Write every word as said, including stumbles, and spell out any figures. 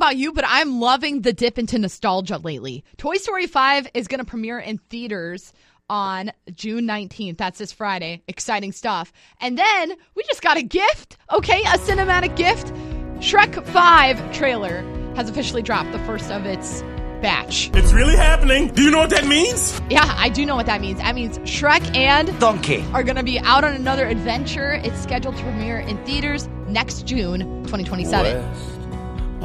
about you, but I'm loving the dip into nostalgia lately. Toy Story five is going to premiere in theaters on June nineteenth. That's this Friday. Exciting stuff. And then we just got a gift, okay? A cinematic gift. Shrek five trailer has officially dropped, the first of its batch. It's really happening. Do you know what that means? Yeah, I do know what that means. That means Shrek and Donkey are going to be out on another adventure. It's scheduled to premiere in theaters next June twenty twenty-seven. West.